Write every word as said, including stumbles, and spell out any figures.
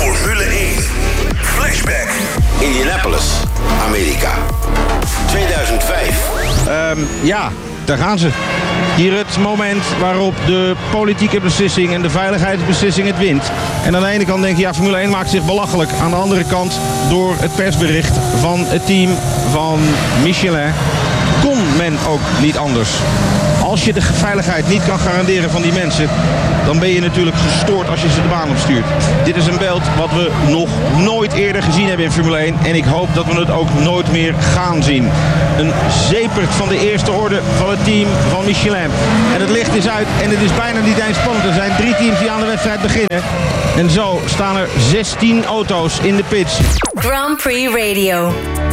Formule één. Flashback. Indianapolis, Amerika. tweeduizend vijf. Um, ja, daar gaan ze. Hier het moment waarop de politieke beslissing en de veiligheidsbeslissing het wint. En aan de ene kant denk je, ja, Formule één maakt zich belachelijk. Aan de andere kant, door het persbericht van het team van Michelin, kon men ook niet anders. Als je de veiligheid niet kan garanderen van die mensen, dan ben je natuurlijk gestoord als je ze de baan opstuurt. Dit is een beeld wat we nog nooit eerder gezien hebben in Formule één. En ik hoop dat we het ook nooit meer gaan zien. Een zeepert van de eerste orde van het team van Michelin. En het licht is uit en het is bijna niet eens spannend. Er zijn drie teams die aan de wedstrijd beginnen. En zo staan er zestien auto's in de pits. Grand Prix Radio.